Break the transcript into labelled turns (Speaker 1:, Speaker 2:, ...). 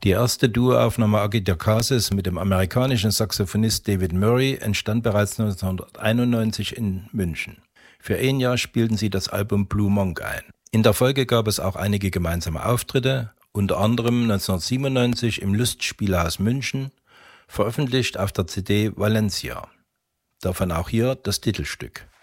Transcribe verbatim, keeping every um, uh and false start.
Speaker 1: Die erste Duoaufnahme Agita Casas mit dem amerikanischen Saxophonist David Murray entstand bereits neunzehnhunderteinundneunzig in München. Für ein Jahr spielten sie das Album Blue Monk ein. In der Folge gab es auch einige gemeinsame Auftritte, unter anderem neunzehnhundertsiebenundneunzig im Lustspielhaus München, veröffentlicht auf der C D Valencia. Davon auch hier das Titelstück.